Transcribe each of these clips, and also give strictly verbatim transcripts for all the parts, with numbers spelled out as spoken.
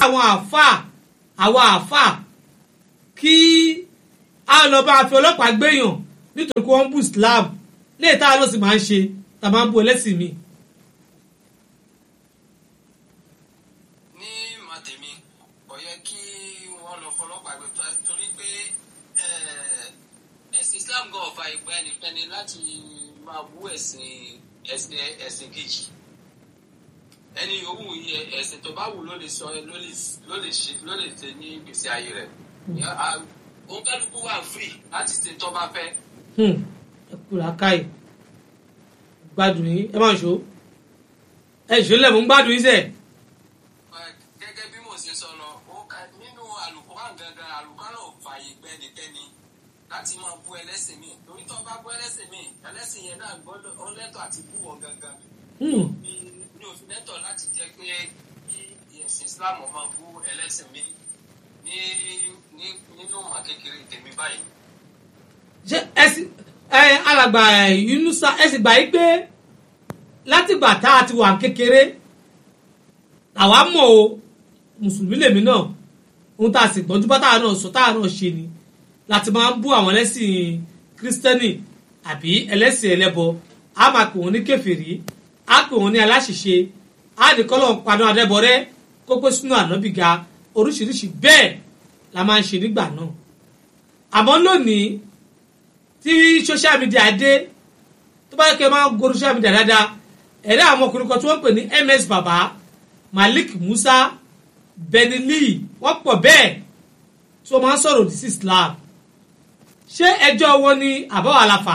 àwọn àáfàá àwọn àáfàá kí a lọ bá fi ọlọ́pàá gbéyàn nítorí pé wọ́n ń bú Islam léè tá a lọ sì máa ń ṣe tá a máa ń bú ẹlẹ́sìn mi. ní màtẹ̀mí kò yẹ kí wọ́n lọ fọlọ́pàá gbé torí pé ẹ̀sìn Islam gan ọ̀fà ìgbà ẹnikẹ́ni láti máa bú ẹ̀sìn ẹ̀sìn kejì ẹni yòówù yẹ ẹ̀sìn tó bá wù ló lè sọ ló lè ló lè ṣe ló lè ṣe ní ìgbésí ayé rẹ̀ òun kálukú wà free láti ṣe tó bá fẹ́. ẹ kúra káyì gbádùn yín ẹ máa ṣó ẹ ṣó lẹ́mú gbádùn yín sẹ́. gẹ́gẹ́ bí mo ṣe sọ lọ nínú Al-Qur'an gangan Al-Qur'an náà fààyè gbẹ nìkẹ́ni láti máa bú ẹlẹ́sìn mi torí tó bá bú ẹlẹ́sìn mi ẹlẹ́sìn yẹn náà gbọ́dọ̀ ó lẹ́tọ̀ọ́ àti bú wọn gangan. ní òfin lẹ́tọ̀ọ́ láti jẹ́ pé kí ẹ̀sìn Islam máa bú ẹlẹ́sìn mi ní ní nínú àkékeré tèmi báyìí. ṣé ẹsìn ẹ alàgbà Yunusa ẹsìn gbà yí pé látìgbà tá a ti wà kékeré àwa mọ̀ o mùsùlùmí lèmi náà ohun tá a sì gbọ́njú bá táwa náà sọ táwa náà ṣe ni láti máa ń bú àwọn ẹlẹ́sìn kírísítẹ́nì àbí ẹlẹ́sìn ẹlẹ́bọ a máa pè wọ́n ní kèfèrí a pè wọ́n ní aláṣìṣe a ní kọ́lọ̀ paná adẹ́bọrẹ́ kó pé sínú ànábì ga oríṣiríṣi bẹ́ẹ̀ la máa ń ṣe nígbà náà àmọ́ lónìí tí social media dé tó bá yẹ kí ẹ máa ń go social media dáadáa ẹ̀rẹ́ àwọn ọkùnrin kan tí wọ́n pè ní M S Baba Malik Musa Benili wọ́n pọ̀ bẹ́ẹ̀ tí wọ́n máa ń sọ̀rọ̀ òdì sí Islam ṣé ẹjọ́ wọn ni àbáwọ̀ àlàfà.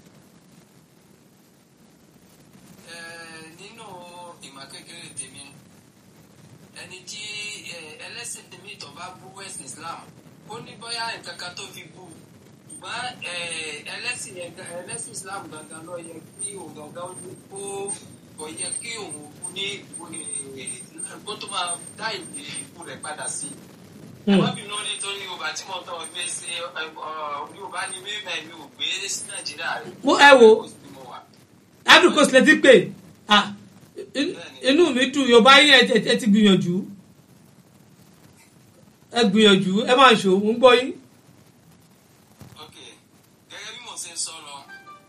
nínú ìmọ̀ kékeré tèmi ẹni tí ẹlẹ́sìn tèmi tó bá bú ẹ̀sìn Islam ó ní bóyá nǹkan kan tó fi bú ṣùgbọ́n ẹlẹ́sìn ẹlẹ́sìn Islam gangan ló yẹ kí òun gangan ó kò yẹ kí òun kú ní kó tó máa dá ìdè ikú rẹ̀ padà sí i. àwọn bí náà nítorí Yorùbá tí mo tọ́ gbé sí Yorùbá ní mímọ́ ẹ̀mí ò gbé sí Nàìjíríà rẹ̀. mo ẹ wo Ivory Coast lè ti pè inú mi dùn Yorùbá yín ẹ ti gbìyànjú ẹ gbìyànjú ẹ máa ṣò ń gbọ́ yín. ok gẹ́gẹ́ bí mo ṣe ń sọ̀rọ̀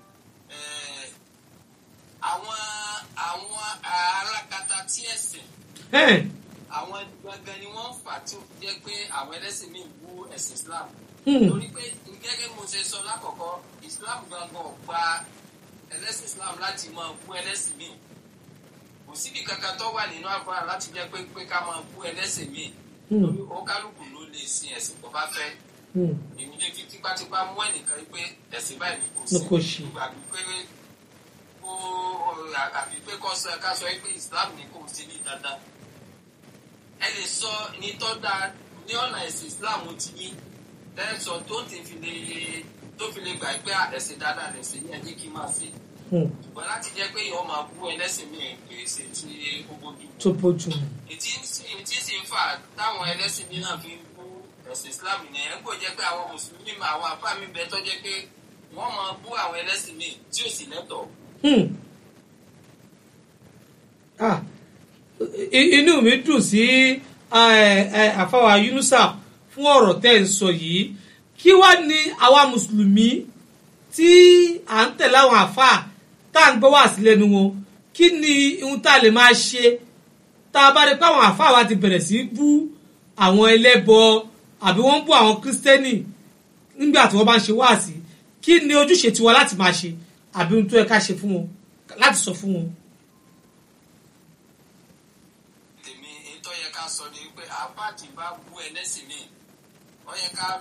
àwọn àwọn alákatá tí ẹ̀sìn àwọn gbọ̀ngàn ni wọ́n ń fà tí ó fi jẹ́ pé àwọn ẹlẹ́sìn míì bú ẹ̀sìn Islam torí pé gẹ́gẹ́ bí mo ṣe sọ lákọ̀ọ́kọ́ Islam gbọ̀ngàn gba ẹlẹ́sìn Islam láti máa bú ẹlẹ́sìn míì kò síbi kankan tó wà nínú àgbára láti jẹ́ pé pé ká máa bú ẹlẹ́sìn míì torí ó kálukú ló lè sin ẹ̀sìn tó bá fẹ́ èmi lè fi tipátipá mú ẹnìkan pé ẹ̀sìn báyìí ni kò sí àbí pé kó àbí pé ká sọ pé Islam ni kò sí ní dandan ẹ lè sọ ní tó dáa ní ọ̀nà ẹ̀sìn Islam ti yí lẹ́sọ̀ tó ti fi lè tó fi lè gbà pé ẹ̀sìn dáadáa lè ṣe ní ẹ̀jẹ̀ kí n máa ṣe ṣùgbọ́n láti jẹ́ pé ìwọ́n máa bú ẹlẹ́sìn mi kì í ṣe tí ó bójú. tó bójú. ìtí sì ń fà táwọn ẹlẹ́sìn mi náà fi ń bú ẹ̀sìn Islam nìyẹn ń kò jẹ́ pé àwọn mùsùlùmí mà àwọn àfáà mi bẹ tó jẹ́ pé wọ́n máa bú àwọn ẹlẹ́sìn mi tí ò sì lẹ́tọ̀ọ́. inú mi dùn sí àfáwà Yunusa fún ọ̀rọ̀ tẹ́ ń sọ yìí kí wá ní àwa mùsùlùmí tí à ń tẹ̀lé àwọn àfáà tá à ń gbọ́ wá sí lẹ́nu wọn kí ni ohun tá a lè máa ṣe tá a bá rí pé àwọn àfáà wa ti bẹ̀rẹ̀ sí bú àwọn ẹlẹ́bọ àbí wọ́n ń bú àwọn kírísítẹ́nì nígbà tí wọ́n bá ń ṣe wáàsí kí ni ojúṣe tiwa láti máa ṣe àbí ohun tó yẹ ká ṣe fún wọn láti sọ fún wọn. tèmi ètò yẹ ká sọ ni pé àpáàtì bá bú ẹlẹ́sìn mi ó yẹ ká.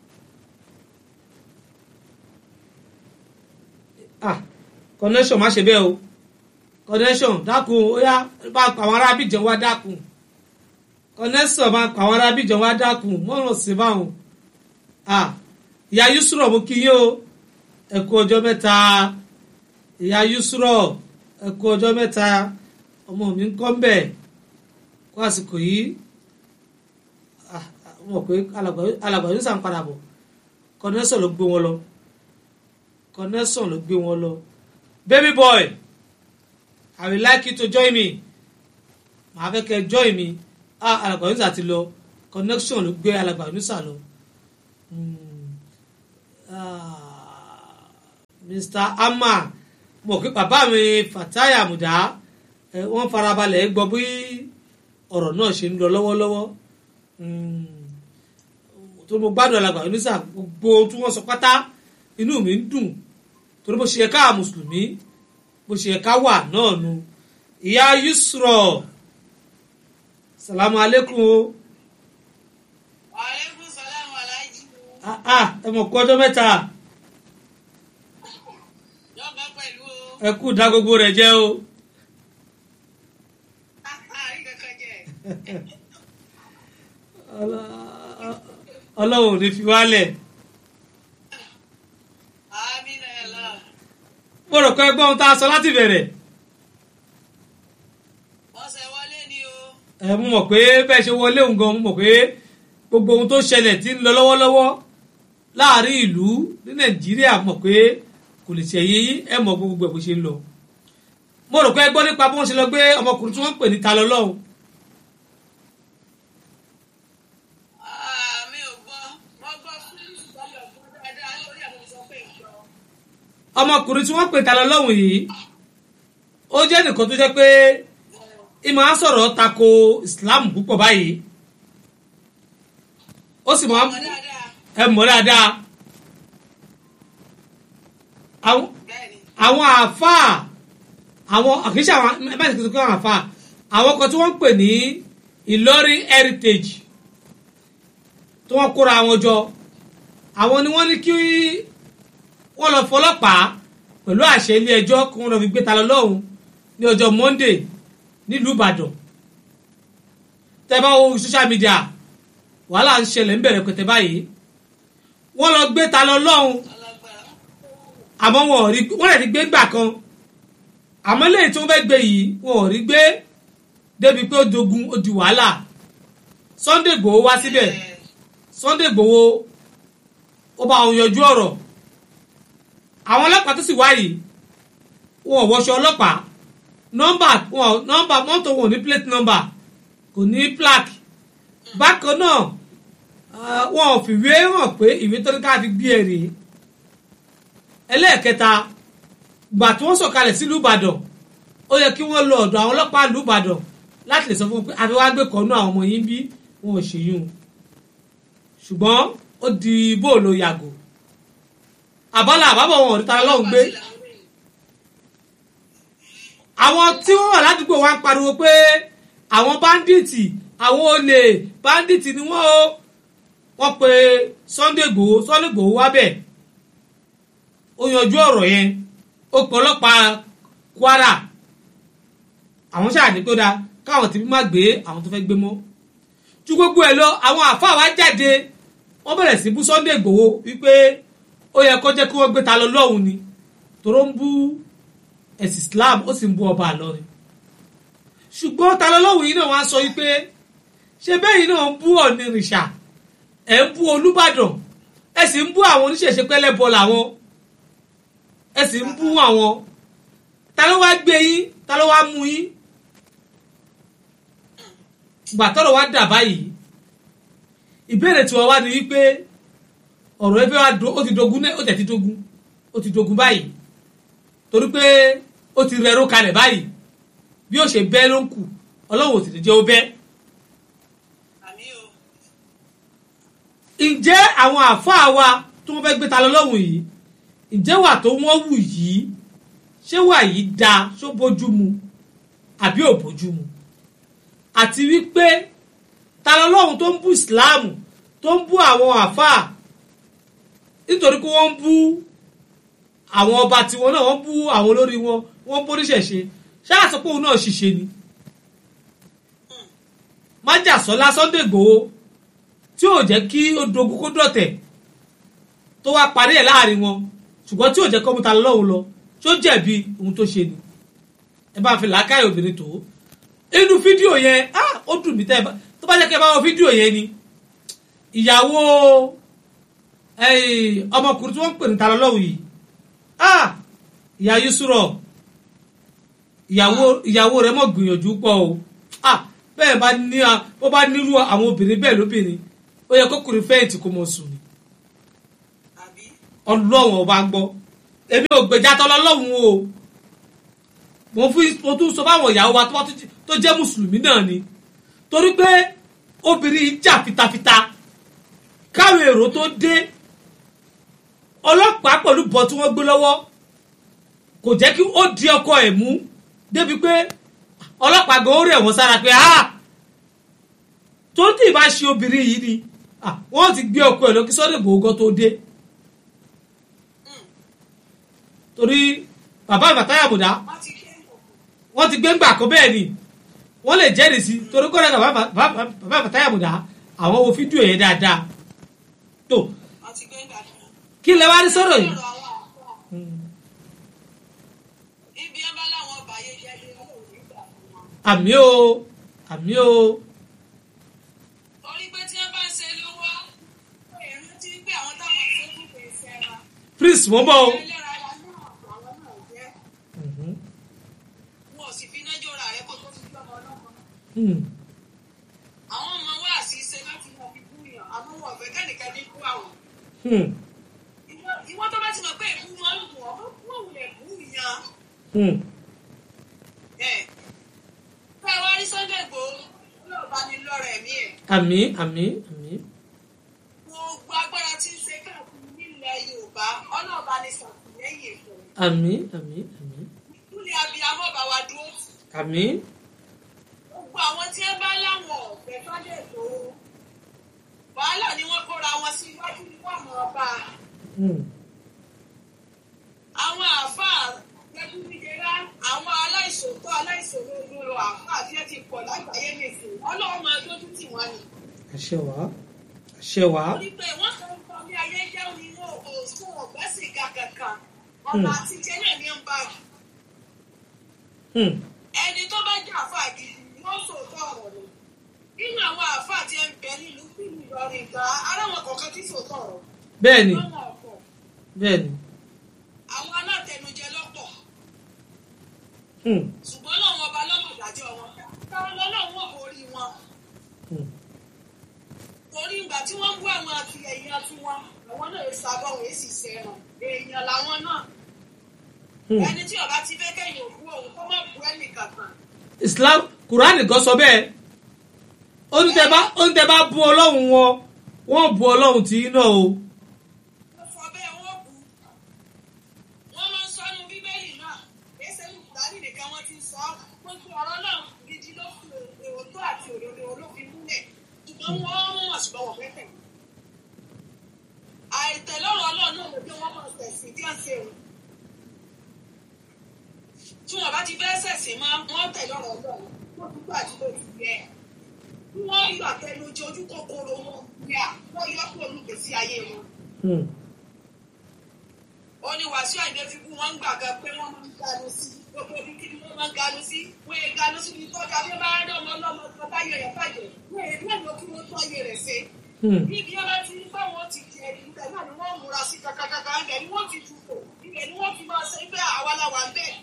ah connection má ṣe bẹ́ẹ̀ o connection dákun ó yá bá pa àwọn arábì jẹun wá dákun connection bá pa àwọn arábì jẹun wá dákun mọ́ràn sí báwọn ah ìyá Yusra mo kí yín o ẹ kú ọjọ́ mẹ́ta ìyá Yusra ẹ kú ọjọ́ mẹ́ta ọmọ mi ń kọ́ ń bẹ̀ kó àsìkò yìí ah mọ̀ pé alàgbà yóò sàn padà bọ̀ connection ló gbé wọn lọ connection ló gbé wọn lọ baby boy I would like you to join me màá fẹ́ kẹ́ join me ah alàgbà Yunusa ti lọ connection ló gbé alàgbà Yunusa lọ Mr. Amma mo kí bàbá mi Fatai Amuda wọ́n farabalẹ̀ gbọ́ bí ọ̀rọ̀ náà ṣe ń lọ lọ́wọ́lọ́wọ́ tó mo gbádùn alàgbà Yunusa gbogbo tí wọ́n sọ pátá inú mi ń dùn torí bó ṣe yẹ ká mùsùlùmí bó ṣe yẹ ká wà náà nu ìyá Yusra salamu alaikum o. Wa alaikum salam alhaji. ah ah ẹ mọ̀ kú ọjọ́ mẹ́ta. Yọba pẹ̀lú o. ẹ kú dá gbogbo rẹ̀ jẹ́ o. Àrí kankan jẹ. Ọlọ́run ò ní fi wálẹ̀. Àmín Allah. mo rò pé ẹgbọ́n tá a sọ láti bẹ̀rẹ̀. Ọ̀sẹ̀ wọlé ni o. ẹ mú mọ̀ pé bẹ́ẹ̀ ṣe wọlé òun gan mú mọ̀ pé gbogbo ohun tó ṣẹlẹ̀ tí ń lọ lọ́wọ́lọ́wọ́ láàrin ìlú ní Nàìjíríà mọ̀ pé kò lè ṣẹ̀yẹ yín ẹ mọ̀ gbogbo ẹ̀ bó ṣe ń lọ. mo rò pé ẹ gbọ́ nípa bí wọ́n ṣe lọ gbé ọmọkùnrin tí wọ́n ń pè ní Talọ́lọ́hun. Mi ò gbọ́. Wọ́n gbọ́ fún ìsọ̀lọ̀ fún dáadáa lórí àwọn sọ pé ìjọ. ọmọkùnrin tí wọ́n pè Talọ́lọ́hun yìí ó jẹ́ nìkan tó jẹ́ pé ìmọ̀ á sọ̀rọ̀ tako Islam púpọ̀ báyìí ó sì máa ń Ọmọ dáadáa. ẹ mọ̀ dáadáa àwọn Bẹ́ẹ̀ni. àwọn àáfàá àwọn àkíyèsí àwọn ẹgbẹ́ ìsìnkú àwọn àáfàá àwọn kan tí wọ́n ń pè ní Ìlọrin heritage tí wọ́n kóra wọn jọ àwọn ni wọ́n ní kí wọ́n lọ fọlọ́pàá pẹ̀lú àṣẹ ilé ẹjọ́ kí wọ́n lọ fi gbé Talọ́lọ́hun ní ọjọ́ Monday nílùú Ìbàdàn tẹ́ bá wo social media wàhálà ń ṣẹlẹ̀ ń bẹ̀rẹ̀ pẹ̀tẹ́ báyìí wọ́n lọ gbé Talọ́lọ́hun Alágbára. àmọ́ wọn ò rí wọ́n lè rí gbé gbà kan àmọ́ lẹ́yìn tí wọ́n fẹ́ gbé yìí wọn ò rí gbé débi pé ó dogun ó di wàhálà Sunday Igboho wá síbẹ̀ Sunday Igboho ó bá wọn yanjú ọ̀rọ̀ àwọn ọlọ́pàá tó sì wá yìí wọn ò wọṣọ ọlọ́pàá nọ́mbà wọn nọ́mbà mọ́tò wọn ò ní plate number kò ní plaque bákan náà wọn ò fìwé hàn pé ìwé tó ní ká fi gbé ẹ rèé ẹlẹ́ẹ̀kẹta gbà tí wọ́n sọ̀kalẹ̀ sílùú Ìbàdàn ó yẹ kí wọ́n lọ ọ̀dọ̀ àwọn ọlọ́pàá ìlú Ìbàdàn láti lè sọ fún wọn pé àfi wá gbé kọ́nú àwọn ọmọ yín bí wọn ò ṣèyún ṣùgbọ́n ó di bóòlù yàgò àbálà àbábọ̀ wọn ò rí Talọ́lọ́hun gbé àwọn tí wọ́n wà ládùúgbò wa ń pariwo pé àwọn báńdíìtì àwọn olè báńdíìtì ni wọ́n ó wọ́n pe Sunday Igboho Sunday Igboho wá bẹ̀ ó yanjú ọ̀rọ̀ yẹn ó pọ̀ ọlọ́pàá Kwara àwọn ṣáà ní kó dáa káwọn tí má gbé àwọn tó fẹ́ gbé mọ́ ju gbogbo ẹ̀ lọ àwọn àfáà wá jáde wọ́n bẹ̀rẹ̀ sí bú Sunday Igboho wípé ó yẹ kó jẹ́ kí wọ́n gbé Talọ́lọ́hun ni tòró ń bú ẹ̀sìn Islam ó sì ń bú ọba Ìlọrin ṣùgbọ́n Talọ́lọ́hun yìí náà wá sọ wípé ṣe bẹ́ẹ̀ náà ń bú Ọ̀nìrìṣà ẹ̀ ń bú Olúbàdàn ẹ̀ sì ń bú àwọn oníṣẹ̀ṣe pẹ́lẹ́bọ làwọn ẹ̀ sì ń bú àwọn ta ló wá gbé yín ta ló wá mú yín gbàtọ́rọ̀ wá dà báyìí ìbéèrè tí wọ́n wá ní wípé ọ̀rọ̀ ẹgbẹ́ wa ó ti dogun náà ó tẹ̀ ti dogun ó ti dogun báyìí torí pé ó ti rẹ̀rọ kalẹ̀ báyìí bí ó ṣe bẹ́ ló ń kù Ọlọ́run ò sì ní jẹ́ ó bẹ́. ǹjẹ́ àwọn àáfàá wa tó wọ́n fẹ́ gbé Talọ́lọ́hun yìí ǹjẹ́ wà tó wọ́n wù yìí ṣé wà yìí dáa ṣó bójú mu àbí ò bójú mu àti wípé Talọ́lọ́hun tó ń bú Islam tó ń bú àwọn àáfàá nítorí pé wọ́n ń bú àwọn ọba tiwọn náà wọ́n bú àwọn olórí wọn wọ́n bú oníṣẹ̀ṣe ṣáà sọ pé òun náà ṣiṣẹ́ ni májàsọ́lá Sunday Igboho tí ò jẹ́ kí ó dogun kó dọ̀tẹ̀ tó wá parí ẹ̀ láàrin wọn ṣùgbọ́n tí ò jẹ́ kó mú Talọ́lọ́hun lọ tí ó jẹ̀bi ohun tó ṣe ni ẹ bá fi làákàyè obìnrin tó inú fídíò yẹn ó dùn mí tẹ́ ẹ bá tó bá jẹ́ kí ẹ bá wọ fídíò yẹn ni ìyàwó ọmọkùnrin tí wọ́n ń pè ní Talọ́lọ́hun yìí ìyá Yusra ìyàwó ìyàwó rẹ̀ mọ̀ gbìyànjú pọ̀ o bẹ́ẹ̀ bá ní ó bá nírú àwọn obìnrin bẹ́ẹ̀ lóbìnrin ó yẹ kókùnrin fẹ́yìntì kó mọ̀ sùn ni ọlọ́run ọba gbọ́ èmi ò gbèjà tọ́lọ́lọ́run o mo fún mo tún sọ fáwọn ìyàwó wa tó jẹ́ mùsùlùmí náà ni torí pé obìnrin jà fitafita káwọn èrò tó dé ọlọ́pàá pẹ̀lú bọ́ tí wọ́n gbé lọ́wọ́ kò jẹ́ kí ó di ọkọ ẹ̀ mú débi pé ọlọ́pàá gan ó rẹ̀ wọ́n sára pé ah tó tí ì bá ṣe obìnrin yìí ni wọ́n ti gbé ọkọ ẹ̀ lọ kí Sunday Igboho tó dé torí bàbá Fatai Àmùdá wọ́n ti gbé ńgbà kó bẹ́ẹ̀ ni wọ́n lè jẹ́rìí sí torí kọ́ lẹ́ka bàbá Fatai Àmùdá àwọn wo fídíò yẹn dáadáa tó kí lẹ wá ní sọ̀rọ̀ yìí. àmì o àmì o. orí pé tí wọ́n bá ń ṣe lówó èrò tí ń gbé àwọn táwọn tó kù pè é sẹ́ra. Prince mo bọ̀ o. wọn ò sì fi náà jọra rẹ kó tó fi gbọ́ ọmọ ọlọ́mọ. àwọn ọmọ wa sì ṣe láti mọ bí kú yàn àmọ́ wọn ò fẹ́ kẹ́nìkan ní kú àwọn. ìwọ́n tó bá ti mọ̀ pé ìkú wọn lù wọ́n wọ́n wulẹ̀ kú yàn. Fẹ́ wá rí Sunday Igboho ọlọ́ọ̀bá ni lọ́rọ̀ ẹ̀mí ẹ̀. àmín àmín àmín. gbogbo agbára tí ń ṣe káàkiri nílẹ̀ Yorùbá ọlọ́ọ̀bá ni ṣàtìlẹ́yìn fún. àmín àmín àmín. ìkúlẹ̀ abiyamọ bá wa dúró. àmín. gbogbo àwọn tí ẹ bá láwọn ọ̀fẹ́ Sunday Igboho wàhálà ni wọ́n kóra wọn sí iwájú ní wọ́n mọ̀ ọ́ bá a. àwọn àáfàá lẹ́kùnrin àwọn aláìṣòótọ́ aláìṣòro olóró àáfàá tí ẹ ti pọ̀ lágbàáyé nìsín ọlọ́run máa dójú tì wọ́n ni. àṣẹ wá àṣẹ wá. wọ́n ní pé wọ́n kàn ń kọ́ bí ayé jẹ́ òní wọn ò sún ọ̀gbẹ́sì ga kankan ọba àtijọ́ náà ní ń bá a. ẹni tó bá jẹ́ àáfàá gidi wọ́n sòótọ́ ọ̀rọ̀ ni. nínú àwọn àáfàá tí ẹ ń bẹ nílùú pínlẹ̀ Ìlọrin ìgbà aráwọn kọ̀ọ̀kan tí sòótọ́ ọ̀rọ̀. bẹ́ẹ̀ni bẹ́ẹ̀ni. àwọn alátẹnujẹ lọ́pọ̀. ṣùgbọ́n lọ́wọ́ ọba lọ́mọ ìdájọ́ wọn táwọn lọ́lọ́run wọ̀ borí wọn. torí ìgbà tí wọ́n ń bú àwọn àti èèyàn tí wọ́n àwọn náà yóò sábà wọ́n èsì sẹ́ràn èèyàn làwọn náà. ẹni tí ọba ti fẹ́ kẹ́yìn òkú òun kó má bu ẹnì kankan. Islam Kùránì gan sọ bẹ́ẹ̀ oúnjẹ bá bú ọlọ́run wọn wọ́n bú ọlọ́run tí iná o. àìtẹ̀lọ́rọ̀ ọlọ́run náà ló dé wọ́n máa tẹ̀sí bí wọ́n ṣe rò. tí wọ́n bá ti fẹ́ ṣẹ̀sìn máa wọ́n tẹ̀lọ́rọ̀ ọlọ́run wọ́n ti gbà tí ló ti yẹ. bí wọ́n yọ àtẹnujẹ ojú kòkòrò wọn yà wọ́n yọ kúrò ní ìgbésí ayé wọn. ó ní Wàsíù Àyìndé fi kú wọn ń gbàgbọ́ pé wọ́n máa ń ganu sí gbogbo ibi kí ni wọ́n máa ń ganu sí wọ́n yẹ ganu sí ibi tọ́jú abẹ́ bá rẹ́ ọmọ ọlọ́mọ kan táyé rẹ̀ bàjẹ́ wọ́n yẹ lẹ́nu kí wọ́n tọ́ ayé rẹ̀ ṣe. níbi ọba ti ń bá wọn ti jẹ ibẹ̀ náà ni wọ́n múra sí kàkàkàkà ibẹ̀ ni wọ́n ti dùkọ̀ ibẹ̀ ni wọ́n ti máa ṣe pé àwa la wà ń bẹ̀.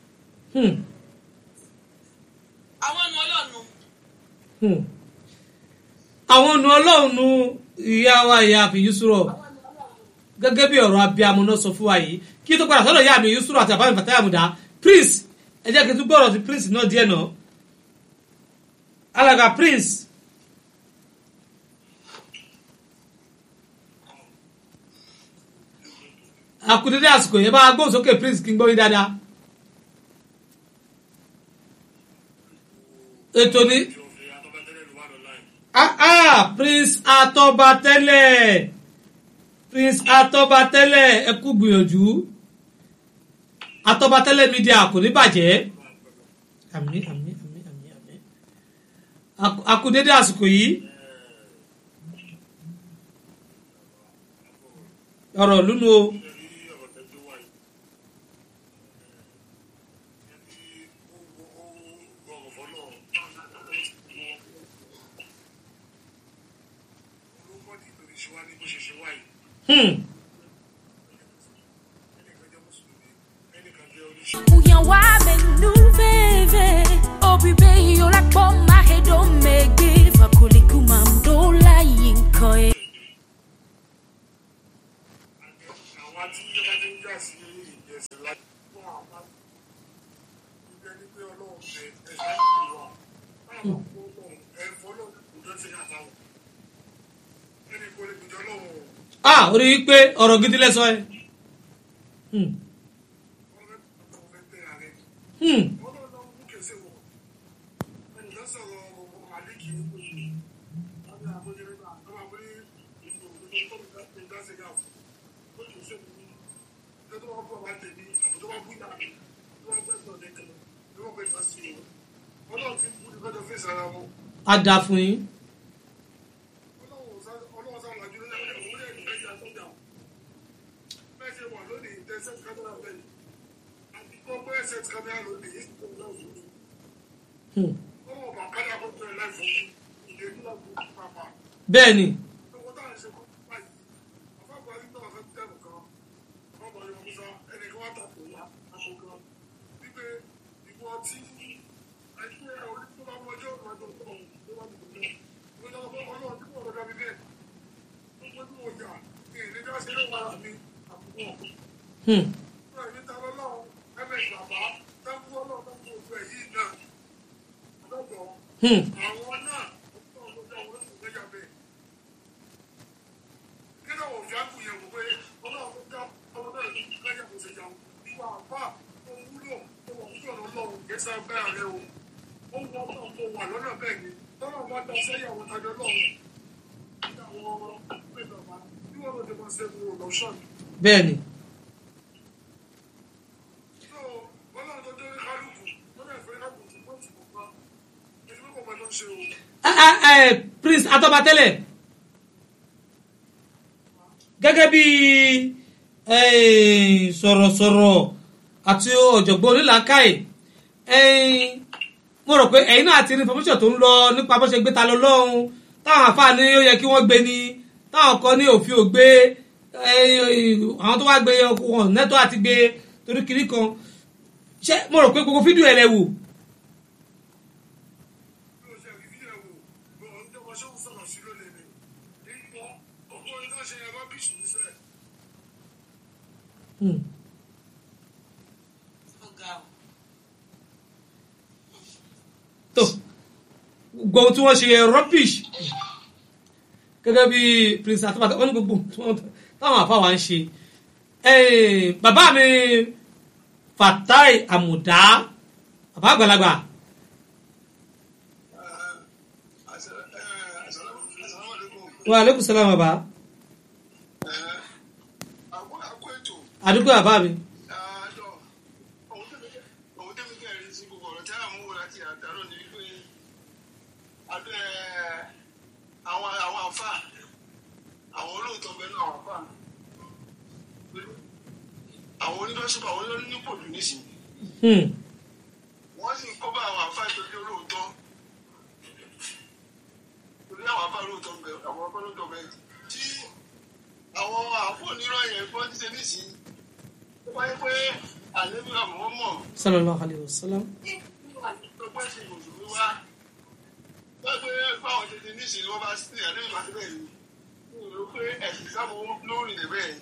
àwọn ọ̀nà ọlọ́run. àwọn ọ̀nà ọlọ́run ìyá wa ìyá àfi Yusuf gẹ́gẹ́ bí ọ̀rọ̀ abiyamọ náà sọ fún wa yìí kí tó padà sọ́dọ̀ ìyá mi Yusuf àti àbámi Fatai Àmùdá Prince ẹ jẹ́ kí n tún gbọ́dọ̀ ti Prince náà díẹ̀ náà alàgbà Prince. àkùdédé àsìkò yẹn bá gbóhùn sókè Prince kí n gbọ́ yín dáadáa. ètò ní ah ah Prince Atọ́batẹ́lẹ̀ Prince Atọ́batẹ́lẹ̀ ẹ kú gbìyànjú Atọ́batẹ́lẹ̀ media kò ní bàjẹ́ àmín àmín àmín àmín àmín àkùdédé àsìkò yìí ọ̀rọ̀ lúnu o. Hmm. Uyan wa me nu veve, obi be yo like bomb my head on ah orí pé ọ̀rọ̀ gidi lẹ́sọ ẹ. Hmm. Hmm. A dà fún yín. Hmm. Bẹ́ẹ̀ ni. Hmm. Hmm. Bẹ́ẹ̀ ni. Prince Atọ́batẹ́lẹ̀ gẹ́gẹ́ bí sọ̀rọ̀sọ̀rọ̀ àti ọ̀jọ̀gbọ́n onílàákàyè mo rò pé ẹ̀yin náà ti rí information tó ń lọ nípa bó ṣe gbé ta lọ lọ́hùn táwọn àfáàní ó yẹ kí wọ́n gbé ni táwọn kan ní òfin ò gbé àwọn tó wá gbé wọn nẹ́tọ́ àti gbé torí kiri kan ṣé mo rò pé gbogbo fídíò ẹ̀ lẹ wò. Hmm. tó gbogbo tí wọ́n ṣe rubbish gẹ́gẹ́ bí Prince Atọ́batẹ́lẹ̀ wọ́n ní gbogbo táwọn àfáwà ń ṣe bàbá mi Fatai Àmùdá bàbá àgbàlagbà wa aleykum salaam bàbá àdúgbò bàbá mi. àwọn onídọ́sọ́pọ̀ àwọn olórí ní pòlù nísìn wọ́n sì kọ́ bá àwọn àfáà ìtọ́jú olóòótọ́ torí àwọn àfáà olóòótọ́ ń bẹ àwọn àfáà olóòótọ́ bẹ tí àwọn àfọ onírọ̀ yẹn gbọ́ ti ṣe nísìn ó wáyé pé àlébí àwọn mọ̀ sallallahu alaihi wasallam tó pẹ́ sí mùsùlùmí wá wọ́n pé báwọn ti di nísìn wọ́n bá sí àlébí àti bẹ́ẹ̀ ni wọ́n rò pé ẹ̀sìn sábà lórí rẹ̀ bẹ́ẹ̀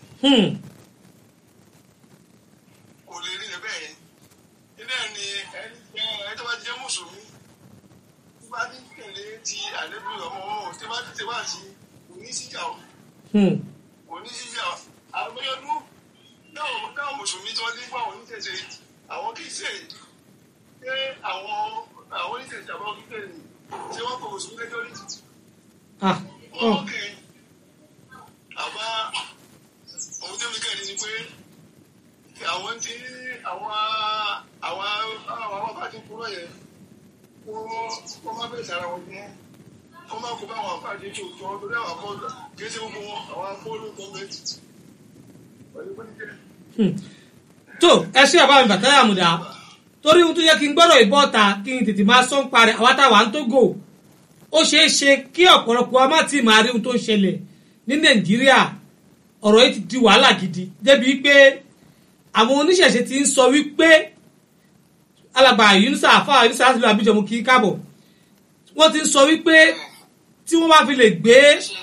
kò lè rí ẹ̀bẹ̀ yẹn iná ni ẹni tó bá jẹ́ mùsùlùmí tó bá ní tẹ̀lé ti àlébù ọmọ wọn tó bá ti tẹ̀ wá sí kò ní síjà o kò ní síjà o àgbẹ̀yọdún táwọn mùsùlùmí tí wọ́n ti ń gbọ́ àwọn oníṣẹ̀ṣe àwọn kì í ṣe pé àwọn àwọn oníṣẹ̀ṣe àbọ̀ kí tẹ̀lé ṣé wọ́n kọ mùsùlùmí lẹ́jọ́ ní títì wọ́n kì í àbá ohun tó fi kẹ́ni ni pé àwọn tí àwọn àwọn àwọn àbájú kúrò yẹn kó kó má bẹ̀rẹ̀ sára wọn jẹ́ kó má kó bá àwọn àbájú tó tọ́ lórí àwọn akọ́ọ̀dà kí ẹ ṣe gbogbo wọn àwọn akọ́ọ̀dù gọ́ọ̀mẹ̀ntì pẹ̀lú pé níjẹ́. tó ẹ ṣe àbá mi Fatai Àmùdá torí ohun tó yẹ kí n gbọ́dọ̀ ìbọ́ta kí n tètè máa sọ́n parẹ́ àwa táwa ń Tógò ó ṣeé ṣe kí ọ̀pọ̀lọpọ̀ wa má tì máa rí ohun tó ń ṣẹlẹ̀ ní Nàìjíríà ọ̀rọ̀ yìí ti di wàhálà gidi débi pé àwọn oníṣẹ̀ṣe ti ń sọ wípé alàgbà Yunusa àfà Yunusa láti lo Abidjan mú kí káàbọ̀ wọ́n ti ń sọ wípé tí wọ́n bá fi lè gbé.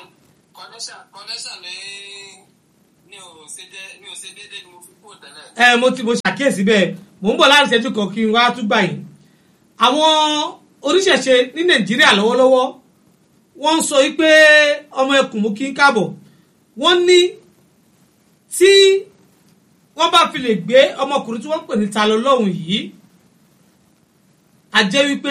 ẹ mo ti mo ṣàkíyèsí bẹ́ẹ̀ mò ń bọ̀ láti ṣẹ́jú kan kí n wá tún gbà yín àwọn oníṣẹ̀ṣe ní Nàìjíríà lọ́wọ́lọ́wọ́ wọ́n ń sọ wípé ọmọ ẹkùn mú kí n káàbọ̀ wọ́n ní tí wọ́n bá fi lè gbé ọmọkùnrin tí wọ́n pè ní ta lọ lọ́hùn yìí a jẹ́ wípé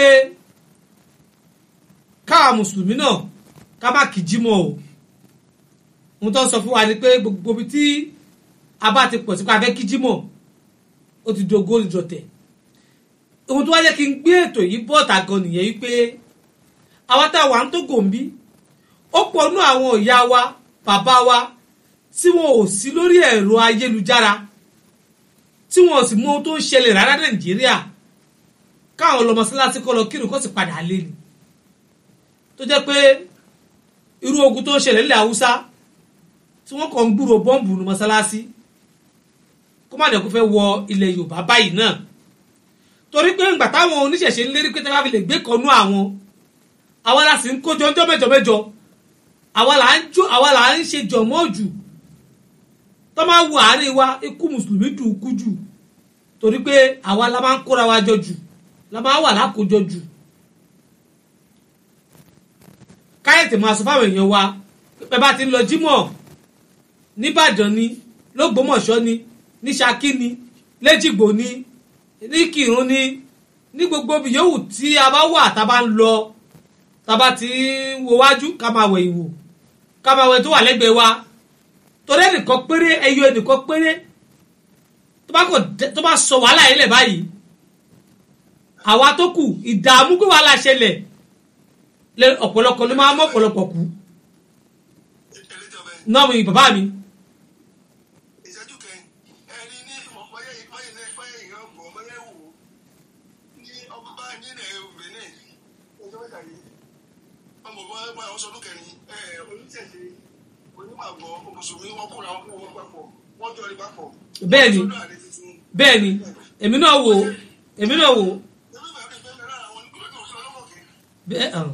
káwa mùsùlùmí náà ká má kí jímọ̀ o ohun tó ń sọ fún wa ni pé gbogbo ibi tí a bá ti pọ̀ sí pé a fẹ́ kí jímọ̀ ó ti dogo ìdọ̀tẹ̀ ohun tó wá jẹ́ kí n gbé ètò yìí bọ́ọ̀tà gan nìyẹn wípé àwa tá a wà ń tó gòǹbí ó pọ̀ nú àwọn ìyá wa bàbá wa tí wọn ò sí lórí ẹ̀rọ ayélujára tí wọn ò sì mọ ohun tó ń ṣẹlẹ̀ rárá Nàìjíríà káwọn lọ mọ́sálásí kọ́ lọ kírun kó sì padà lé ni tó jẹ́ pé irú ogun tó ń ṣẹlẹ̀ nílẹ̀ Haúsá tí wọ́n kàn ń gbúrò bọ́ǹbù ní mọ́sálásí kó má dẹ̀ kó fẹ́ wọ ilẹ̀ Yorùbá báyìí náà torí pé ńgbà táwọn oníṣẹ̀ṣe ń lérí pé tẹ́ bá fi lè gbé kanú àwọn àwa la sì ń kójọ ọjọ́ mẹ́jọ mẹ́jọ àwa là ń jó àwa là ń ṣe jọ̀mọ́ jù tó máa wọ àárín wa ikú mùsùlùmí dùn kú jù torí pé àwa la máa ń kóra wa jọ jù la máa wà lákòójọ jù káyọ̀tì máa sọ fáwọn èèyàn wa pé bá ti ń lọ jímọ̀ nìbàdàn ni lọ́gbọ́mọ̀ṣọ́ ni ní Ṣakí ni lẹ́jìgbò ni ní Kírun ni ní gbogbo ibi yòówù tí a bá wà tá a bá ń lọ tá a bá ti ń wo wájú ká máa wẹ̀ ìwò ká máa wẹ̀ tó wà lẹ́gbẹ̀ẹ́ wa torí ẹnìkan péré ẹyọ ẹnìkan péré tó bá sọ wàhálà yìí lẹ̀ báyìí àwa tó kù ìdààmú pé wàhálà ṣẹlẹ̀ lẹ ọ̀pọ̀lọpọ̀ ló máa mọ́ ọ̀pọ̀lọpọ̀ kú náà mi bàbá mi. ìṣẹ́jú kẹ́yìn ẹni ní ìmọ̀páyé ìpáyé náà ìpáyé ìyá ọgbọ̀n ọmọlẹ́ wò ní ọba bá nílẹ̀ Benin ọjọ́ mẹ́ta yìí ọmọ ọba ẹgbẹ́ àwọn sọdún kẹrin oníṣẹ̀ṣe onímọ̀gbọ́ mùsùlùmí wọn kóra wọn kó wọn papọ̀ wọ́n jọ rí papọ̀. bẹ́ẹ̀ni bẹ́ẹ̀ni èmi náà wò èmi náà wò. bẹ́ẹ̀ hàn.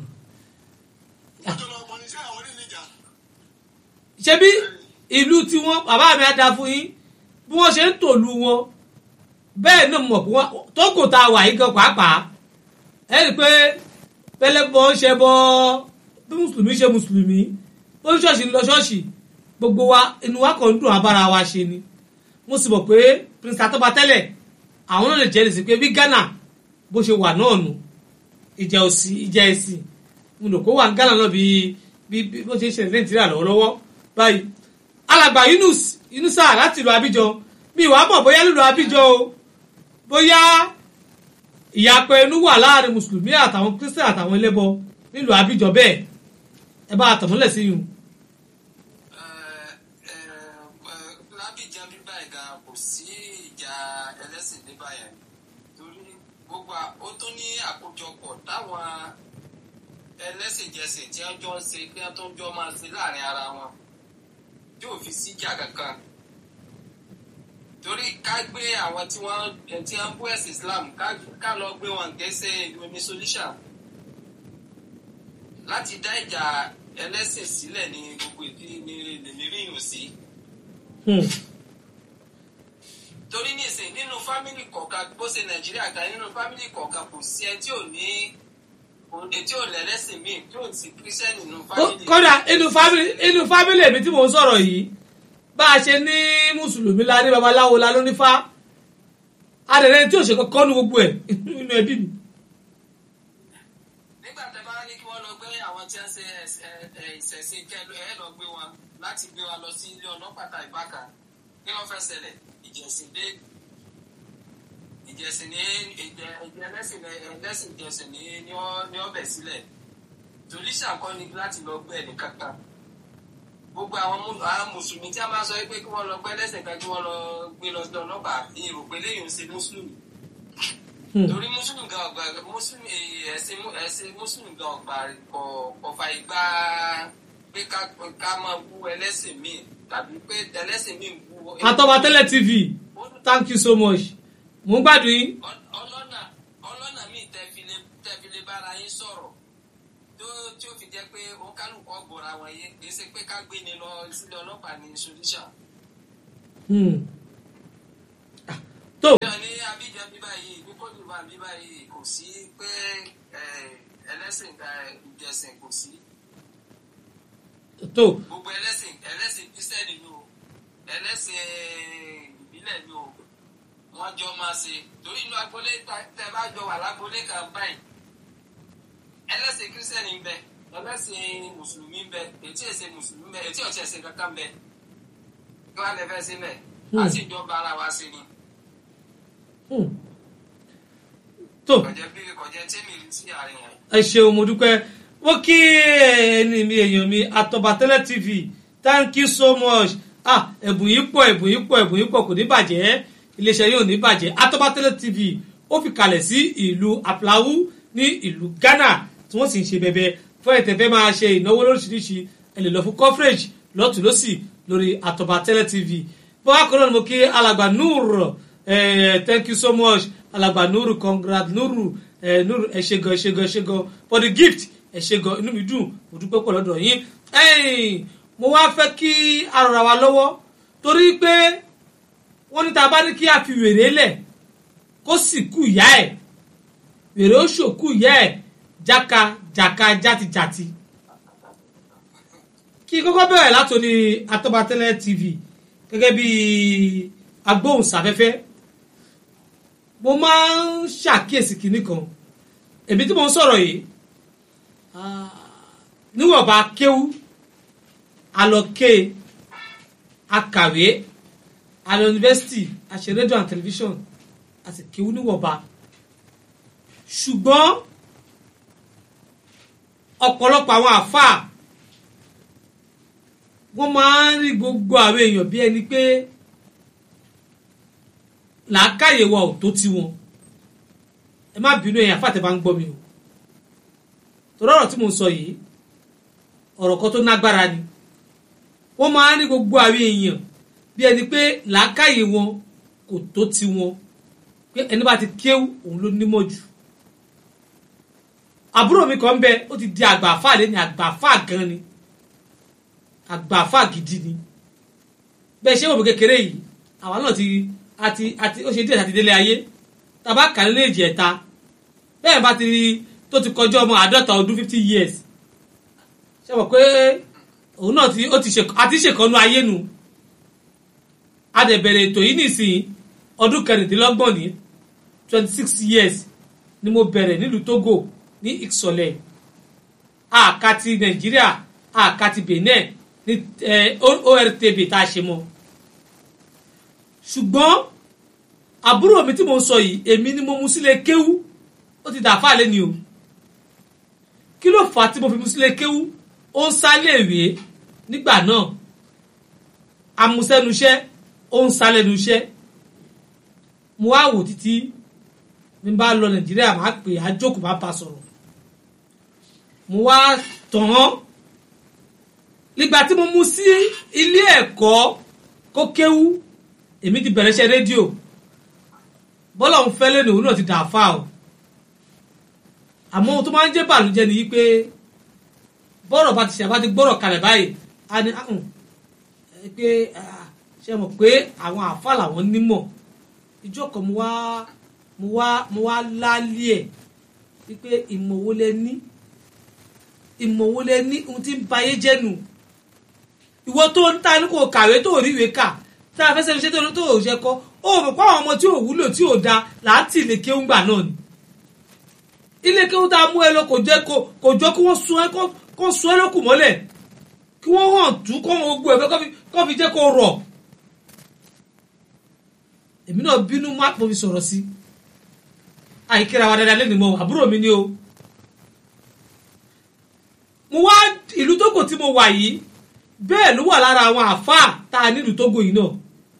ṣebí ìlú tí wọ́n bàbá mi á da fún yín bí wọ́n ṣe ń tòlú wọn bẹ́ẹ̀ náà mọ̀ pé wọ́n tó kò tá a wà yìí gan pàápàá ẹ rí i pé pẹlẹbọ ń ṣe bọ bí mùsùlùmí ṣe mùsùlùmí ó ń ṣọ́ọ̀ṣì ń lọ ṣọ́ọ̀ṣì gbogbo wa inú wa kàn ń dùn abára wa ṣe ni mo sì mọ̀ pé Prince Atoba tẹ́lẹ̀ àwọn náà lè jẹ́ ẹ̀sìn pé bí Ghana bó ṣe wà náà nù ìjà òsì ìjà ẹ̀sìn mo lò kó wà ní Ghana náà bí bí bó ṣe ń ṣẹlẹ̀ Nàìjíríà lọ́wọ́lọ́wọ́ báyìí alàgbà Yunus Yunusa láti ìlú Abidjan mi wàá mọ̀ bóyá lílo Abidjan o bóyá ìyapẹ inú wà láàrin mùsùlùmí àtàwọn Christian àtàwọn ẹlẹ́bọ nílùú Abidjan bẹ́ẹ̀ ẹ bá àtàmúlẹ̀ sí yùn. lábìjan bíbá ìgbà kò sí ìjà ẹlẹ́sìn níbà yẹn torí gbogbo ó tó ní àkójọpọ̀ táwọn ẹlẹ́sìn jẹsìn tí wọ́n jọ ń ṣe pé wọ́n tó ń jọ máa ṣe láàrin ara wọn yóò fi síjà kankan torí ká gbé àwọn tí wọ́n tí wọ́n bú ẹ̀sìn Islam ká lọ gbé wọn gẹ́sẹ̀ omi solution láti dá ìjà ẹlẹ́sìn sílẹ̀ ní gbogbo ìdí ní lèmi rí ìrùn sí. torí nísìn nínú fámìlì kọ̀ọ̀kan bó ṣe Nàìjíríà kan nínú fámìlì kọ̀ọ̀kan kò sí ẹ tí ò ní tí ò lẹ́lẹ́sìn míì tí ò sí kírísítẹ́nì nínú fámìlì. kódà inú fámìlì inú fámìlì mi tí mò ń sọ̀rọ̀ yìí bá a ṣe ní mùsùlùmí la ní babaláwo la ló ní fá adẹ̀rẹ̀ tí ò ṣe kọ́kọ́ ní gbogbo ẹ̀ nínú ẹbí mi. nígbà tẹ́ bá ní kí wọ́n lọ gbé àwọn tí wọ́n ṣe ìṣẹ̀ṣe kẹ́lú ẹ̀ lọ gbé wọn láti gbé wa lọ sí ilé ọlọ́pàá ìbáka kí wọ́n fẹ́ ṣẹlẹ̀ ìjẹ̀sìn dé ìjẹ̀sìn ní ìjẹ ẹlẹ́sìn ẹlẹ́sìn ìjẹ̀sìn ní ní ọbẹ̀ sílẹ̀ torí ṣàkọ́ni láti lọ gbé ẹnì kankan gbogbo àwọn mùsùlùmí tí a máa sọ pé kí wọ́n lọ gbé ẹlẹ́sìn kan kí wọ́n lọ gbé lọ sí ọlọ́pàá ìrò pé lẹ́yìn ṣe mùsùlùmí torí mùsùlùmí gan ọgbà mùsùlùmí ẹ̀sìn ẹ̀sìn mùsùlùmí gan ọgbà ọ̀fà ìgbà pé ká máa bú ẹlẹ́sìn míì tàbí pé ẹlẹ́sìn míì bú. Atoba Tele T V thank you so much mo ń gbádùn yín. ọlọ́nà ọlọ́nà míì tẹ́filé tẹ́filé bára yín sọ̀rọ̀ tó tí ó fi jẹ́ pé ó kálukú ọgbọ̀ra wọn yé kì í ṣe pé ká gbé ni lọ sílé ọlọ́pàá ní solution. tó. ní Abidjan bíbá yìí ní Côte d'Ivoire bíbá yìí kò sí pé ẹlẹ́sìn ìjẹsìn kò sí tó. gbogbo ẹlẹ́sìn ẹlẹ́sìn Kristẹni ni o ẹlẹ́sìn ìbílẹ̀ ni o wọ́n jọ máa ṣe torí inú agboolé tẹ́ bá jọ wà lágboolé kan báyìí ẹlẹ́sìn Kristẹni ń bẹ ẹlẹ́sìn mùsùlùmí ń bẹ ètí ẹ̀sìn mùsùlùmí ń bẹ ètí ọ̀tí ẹ̀sìn kankan ń bẹ kí wọ́n lè fẹ́ sílẹ̀ á sì jọ bá ara wa sí ni. tó kọjá bí kọjá tí mi rí sí àárín wọn. ẹ ṣeun mo dúpẹ́ wọ́n kí ẹni mi èèyàn mi Àtọ̀bàtẹ́lẹ̀ T V thank you so much ah ẹ̀bùn yìí pọ̀ ẹ̀bùn yìí pọ̀ ẹ̀bùn yìí pọ̀ kò ní bàjẹ́ iléeṣẹ́ yóò ní bàjẹ́ Àtọ̀bàtẹ́lẹ̀ T V ó fi kalẹ̀ sí ìlú Àpláwú ní ìlú Ghana tí wọ́n sì ń ṣe bẹ̀bẹ̀ fún ẹ̀tẹ̀fẹ́ máa ṣe ìnáwó lóríṣiríṣi ẹ lè lọ fún coverage lọ́tún lọ́sì lórí Àtọ̀bàtẹ́lẹ̀ T V bọ́wá kan náà ni mo kí alàgbà Nur eh, thank you so much alàgbà Nur congrats Nur eh, Nur ẹ ṣé gan ẹ ṣé gan ẹ ṣé gan for the gift ẹ ṣé gan inú mi dùn mo dúpẹ́ pọ̀ lọ́dọ̀ yín mo wá fẹ́ kí a rọra wa lọ́wọ́ torí pé wọ́n ní tá a bá ní kí a fi wèrè lẹ̀ kó sì kú ìyá ẹ̀ wèrè ó ṣòkú ìyá ẹ̀ jáka jáka játijàti kí kọ́kọ́ bẹ̀rẹ̀ látòní Àtọ̀bàtẹ́lẹ̀ T V gẹ́gẹ́ bí agbóhùnsáfẹ́fẹ́ mo máa ń ṣàkíyèsí kinní kan èmi tí mo ń sọ̀rọ̀ yìí níwọ̀nba kéwú alọ́ké akàwé alọ́ yunifásitì àṣẹ rédíò and tẹlifíṣọ̀n àti kéwú níwọ̀nba ṣùgbọ́n ọ̀pọ̀lọpọ̀ àwọn àfáà wọ́n máa ń rí gbogbo àwọn èèyàn bí ẹni pé làákàyè wa ò tó ti wọn ẹ má bínú ẹ̀yin àfáà tẹ́ bá ń gbọ́ mi o torí ọ̀rọ̀ tí mo ń sọ yìí ọ̀rọ̀ kan tó nágbára ni wọ́n máa ń rí gbogbo àwọn èèyàn bí ẹni pé làákàyè wọn kò tó ti wọn pé ẹni bá ti kéwú òun ló nímọ̀ jù àbúrò mi kan ń bẹ ó ti di àgbà àfáà lé ní àgbà àfáà gan ni àgbà àfáà gidi ni bẹ́ẹ̀ ṣé òbí kékeré yìí àwa náà ti àti àti ó ṣe díẹ̀ àti délé ayé tàbá kà nílé èjì ẹ̀ta bẹ́ẹ̀ bá ti rí tó ti kọjá ọmọ àádọ́ta ọdún fifty years ṣe mọ̀ pé òun náà ti ó ti ṣe àti ṣèkọ́nú ayé nu adẹ̀bẹ̀rẹ̀ ètò yìí nìsín ọdún kẹrìndínlọ́gbọ̀n ní twenty six years ni mo bẹ̀rẹ̀ nílùú Togo ní Ìsọ̀lẹ̀ àkàtì Nàìjíríà àkàtì Benin ní O R T B tá a ṣe mọ́ ṣùgbọ́n àbúrò mi tí mo ń sọ yìí èmi ni mo mú sílé kéwú ó ti dà fáàlẹ́ ni o kí ló fà á tí mo fi mú sílé kéwú ó ń sáléèwé nígbà náà amúsẹ́nuṣẹ́ ó ń sálẹ́nuṣẹ́ mo wá wò títí mi bá lọ Nàìjíríà máa pè á jókòó máa bá sọ̀rọ̀ mo wá tàn án nígbà tí mo mú sí ilé ẹ̀kọ́ kó kéwú èmi ti bẹ̀rẹ̀ iṣẹ́ rédíò bọ́lá òun fẹ́ lẹ́nu òun náà ti dà fà o àmọ́ ohun tó máa ń jẹ́ bàlújẹ́ ni wípé bọ́rọ̀ bá ti ṣe àbá ti gbọ́rọ̀ kalẹ̀ báyìí a ní ahùn pé ṣe mọ̀ pé àwọn àfa làwọn nímọ̀ ìjọ kan mo wá mo wá mo wá lálé ẹ̀ wípé ìmọ̀ wo lẹ ní ìmọ̀ wo lẹ ní ohun tí ń ba ayé jẹ́ nù ìwọ tó ń ta ní kò kàwé tó rí ìwé kà tá a fẹ́ sẹ́nu iṣẹ́ tó tó ò ṣe kọ́ ó mọ̀ pé àwọn ọmọ tí ò wúlò tí ò da láti ilé kéwú gbà náà ni ilé kéwú tá a mú ẹ lọ kò jẹ́ kò jọ kí wọ́n sun ẹ kó sun ẹ lókù mọ́lẹ̀ kí wọ́n hàn tú kó wọn gbọ́ ẹ̀fẹ́ kó fi jẹ́ kó rọ̀ èmi náà bínú má mo fi sọ̀rọ̀ sí àìkíra wa dáadáa lẹ́nu mọ́ àbúrò mi ni o mo wá ìlú Tógò tí mo wà yìí bẹ́ẹ̀ ló wà lára àwọn àfáà tá a nílùú Tógò yìí náà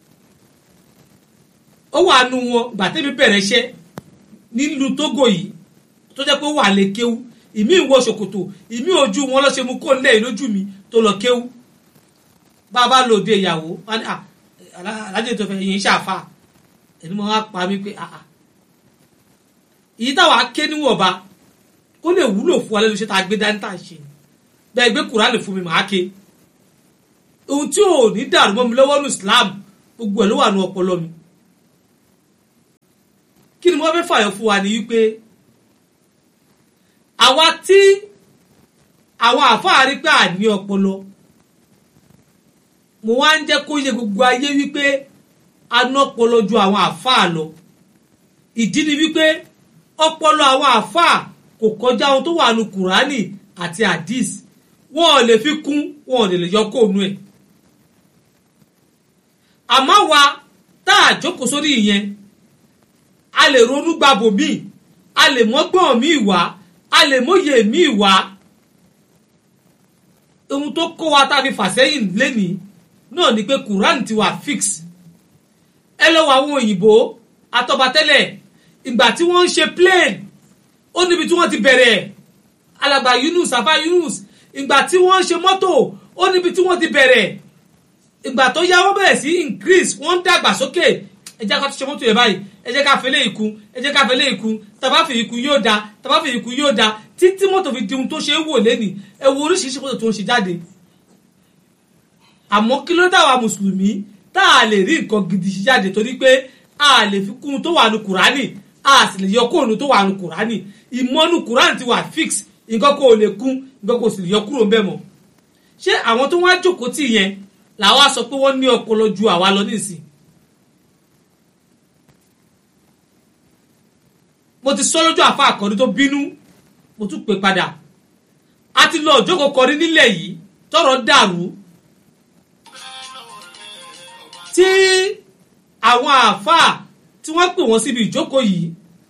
ó wà nù wọn gbà tẹ́mi bẹ̀rẹ̀ iṣẹ́ nílùú Tógò yìí tó jẹ́ pé ó wà lè kéwú ìmí ìwọ ṣòkòtò ìmí ojú wọn lọ́ ṣe mú kó lẹ́yìn lójú mi tó lọ kéwú bá a bá lò dé ìyàwó alájẹ tó fẹ́ yẹn ṣàfà ẹni mo wá pa mí pé èyí táwa ké níwọ̀nba kó lè wúlò fún wa lẹ́nu iṣẹ́ tá a gbé dání tá a ṣe bẹ́ẹ̀ gbé Kùránì fún mi màá ké ohun tí ò ní dàrú mọ́ mi lọ́wọ́ ní Islam gbogbo ẹ̀ ló wà ní ọpọlọ mi kí ni mo fẹ́ fàyọ fún wa ní wípé àwa tí àwọn àfáà rí pé à ní ọpọlọ mo wá ń jẹ́ kó yé gbogbo ayé wípé aná ọpọlọ ju àwọn àfáà lọ. Ìdí ni wípé ọpọlọ àwọn àfáà kò kọjá ohun tó wà ní Kùránì àti hadith, wọn ò lè fi kún, wọn ò lè yọ kóònù ẹ̀. Àmọ́ wa tá a jókòó sórí ìyẹn, a lè ronú gbàbò míì, a lè mọ́gbọ́n míì wá, a lè mọ́yè míì wá. Ohun tó kó wa tá a fi fà sẹ́yìn lénìí náà ni pé Kùránì ti wà fix. Ẹ lọ wọ àwọn òyìnbó àtọ̀bàtẹ́lẹ̀ ìgbà tí wọ́n ń ṣe plane, ó níbi tí wọ́n ti bẹ̀rẹ̀. Alàgbà Yunus Afa Yunus ìgbà tí wọ́n ń ṣe mọ́tò, ó níbi tí wọ́n ti bẹ̀rẹ̀. Ìgbà tó yá wọ́n bẹ̀rẹ̀ sí increase, wọ́n ń dàgbà sókè. Ẹ jẹ́ ká tó ṣe mọ́tò yẹn báyìí, ẹ jẹ́ ká fẹ́lẹ́ ìkun, ẹ jẹ́ ká fẹ́lẹ́ ìkun, tàbá fi ìkun yóò da, tàbá fi ìkun yóò da, títí mọ́tò fi di ohun tó ṣe é wò lẹ́nìí. Ẹ wo oríṣiríṣi mọ́tò tó ń ṣe jáde. Àmọ́ kí ló dá wa mùsùlùmí tá a lè rí nǹkan gidi ṣe jáde, torí pé a lè fi kún tó wà ní Kùránì, a sì lè yọ kóònù tó wà ní Kùránì. Ìmọ̀nù Kùránì ti wà fix, nǹkan kò lè kún, nǹkan kò sì lè yọ kúrò ń bẹ̀ mọ́. Ṣé àwọn tó wá jókòó tì yẹn làwa sọ pé wọ́n ní ọpọlọ ju àwa lọ nísìn? Mo ti sọ lójú àfa àkọ́rí tó bínú, mo tún pè padà. A ti lọ òjókòó kọrí nílẹ̀ yìí tọ́rọ̀ dàrú, tí àwọn àfa tí wọ́n pè wọ́n síbi ìjókòó yìí,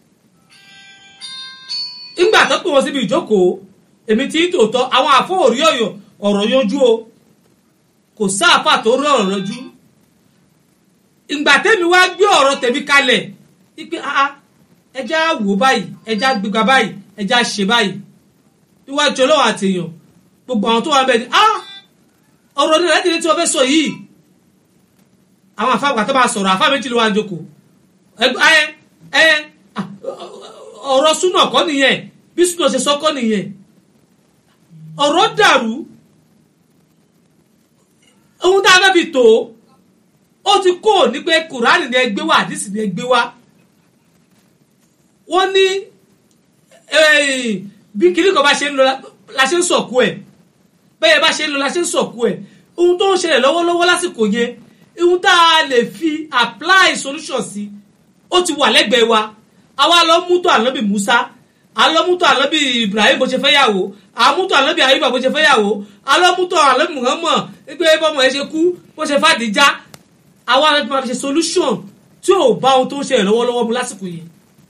nígbà tó pè wọ́n síbi ìjókòó, èmi ti ń tòótọ́ àwọn àfọ òrí ọ̀yọ̀ ọ̀rọ̀ yanjú o, kò sáàfà tó rí ọ̀rọ̀ yanjú. Ìgbà tẹ́mi wá gbé ọ̀rọ̀ tèmi kalẹ̀ wípé ah ẹja wò báyìí, ẹja gbégbá báyìí, ẹja ṣe báyìí níwájú ọlọ́wọ́ àtẹ̀yàn, gbogbo àwọn tó wà bẹ́ẹ̀ ni ah ọ̀rọ̀ ní ẹ̀rẹ́dìrí tí wọ́n fẹ́ sọ yìí. Àwọn àfa àgbà tó máa sọ̀rọ̀, àfa méjì ló wà ń jókòó. ẹ ẹ ọ̀rọ̀ súnà kọ́ nìyẹn, bí súnà ṣe sọ kọ́ nìyẹn. Ọ̀rọ̀ dàrú, ohun tá a fẹ́ fi tó ó ti kó ní pé Kùránì ni ẹ gbé wá, àdìsí ni ẹ gbé wá. Wọ́n ní bí kiri kan bá ṣe ń lọ la ṣe ń sọ̀kú ẹ̀, bẹ́ẹ̀ bá ṣe ń lọ la ṣe ń sọ̀kú ẹ̀. Ohun tó ń ṣẹlẹ̀ lọ́wọ́lọ́wọ́ lásìkò yẹn, ohun tá a lè fi apply solution sí ó ti wà lẹ́gbẹ̀ẹ́ wa. Àwa lọ mú tó ànábì Musa, a lọ mú tó ànábì Ibrahim bó ṣe fẹ́ yàwó, a mú tó ànábì Ayuba bó ṣe fẹ́ yàwó, a lọ mú tó ànábì Muhammad pé bọ́mọ ẹ ṣe kú, bó ṣe fàdíjà. Àwa lọ máa fi ṣe solution tí ò bá ohun tó ń ṣẹlẹ̀ lọ́wọ́lọ́wọ́ mu lásìkò yẹn.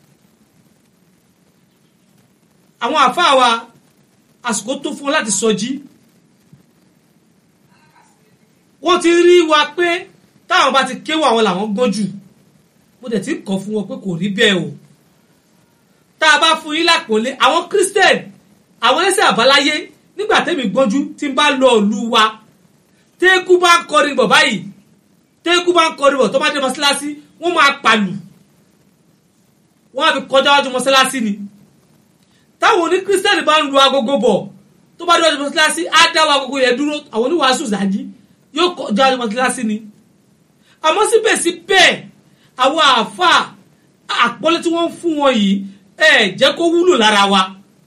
Àwọn àfáà wa àsìkò tó fún wọn láti sọjí, wọ́n ti rí wa pé táwọn bá ti kéwọ́ àwọn làwọn gbọ́n jù. Mo dẹ̀ ti kọ̀ fún wọn pé kò rí bẹ́ẹ̀ o. Tá a bá fún yín lápòlé àwọn Christian, àwọn ẹlẹ́sìn àbáláyé, nígbà tẹ́mi gbọ́njú tí ń bá lọ ìlú wa, tẹ́kú bá ń kọrin bọ̀ báyìí, tẹ́kú bá ń kọrin bọ̀ tó bá dé mọ́sálásí, wọ́n máa pàlù, wọ́n á fi kọjá wájú mọ́sálásí ni. Táwọn oní Christian bá ń lu agogo bọ̀ tó bá dé wájú mọ́sálásí, á dá wa agogo yẹn dúró, àwọn oníwàásù zàjí yóò kọjá wájú mọ́sálásí ni. Àmọ́ síbẹ̀síbẹ̀ àwọn àáfàá àpọ́nlé tí wọ́n ń fún wọn yìí ẹ jẹ́ kó wúlò lára wa,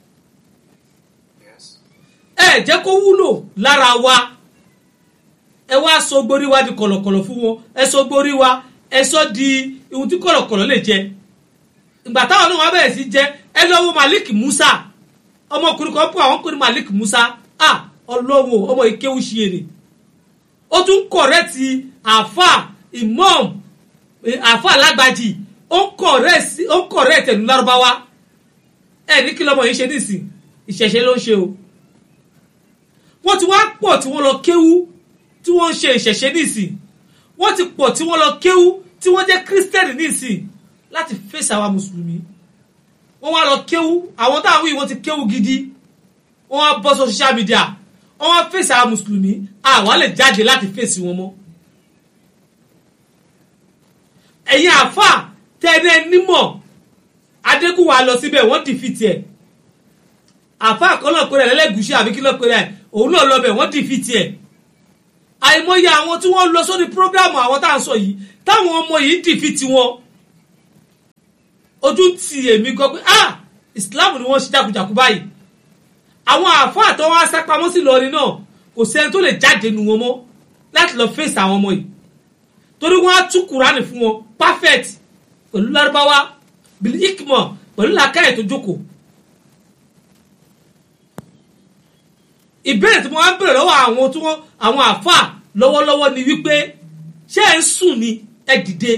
ẹ jẹ́ kó wúlò lára wa. Ẹ wá sọ gborí wa di kọ̀lọ̀kọ̀lọ̀ fún wọn, ẹ sọ gborí wa ẹ sọ di ihun tí kọ̀lọ̀kọ̀lọ̀ lè jẹ. Ìgbà táwọn náà wá bẹ̀rẹ̀ sí jẹ, ẹ lọ́wọ́ Malik Musa, ọmọkùnrin kan pọ̀ àwọn kùnrin Malik Musa, ah ọlọ́wọ́ ọmọ ìkéwù ṣe èrè. Ó tún kọ̀rẹ́tì àfà imam àfà lágbàjì, ó ń kọ̀rẹ́tì ẹ̀nu lárúbáwá. Ẹ ní kí lọ́mọ yìí ṣe nísìn, ìṣẹ̀ṣe ló ń ṣe o. Wọ́n ti wá pọ̀ tí wọ́n lọ kéwú tí wọ́n ń ṣe ìṣẹ̀ṣe nísìn, wọ́n ti pọ̀ tí wọ́n lọ kéwú tí wọ́n jẹ́ kírísítẹ́nì nísìn láti fèsì àwa mùsùlùmí. Wọ́n wá lọ kéwú, àwọn táwọn yìí wọ́n ti kéwú gidi, wọ́n wá bọ́ sọ social media, wọ́n wá fèsì àwọn mùsùlùmí, àwa lè jáde láti fèsì wọn mọ́. Ẹ̀yin àfà tẹ́lẹ̀ nímọ̀, Adékúwà lọ síbẹ̀ wọ́n dìfìtì ẹ̀. Àfà kọ́lọ̀ pé rẹ̀ lẹ́lẹ́gùsí àbí kí lọ́ pé rẹ̀ òun náà lọ bẹ̀ wọ́n dìfìtì ẹ̀. Àìmọye àwọn tí wọ́n lọ sórí prógrámù àwọn tá à ń sọ yìí, táwọn ọmọ yìí dìfìtì wọn. Ojú ti èmi gbọ́ pé ah Islam ni wọ́n ṣe jákujàku báyìí. Àwọn àfáà tó wá sápamọ́ sí lọrin náà kò sẹ́ni tó lè jáde nu wọn mọ́ láti lọ fèsì àwọn ọmọ yìí torí wọ́n á tú kùránì fún wọn perfect pẹ̀lú lárúbáwá bíi ikmọ̀ pẹ̀lú làákàyè tó jókòó. ìbéèrè tí mo wá ń béèrè lọ́wọ́ àwọn tí wọ́n àwọn àáfàá lọ́wọ́lọ́wọ́ ni wípé ṣé ẹ ń sùn ni ẹ dìde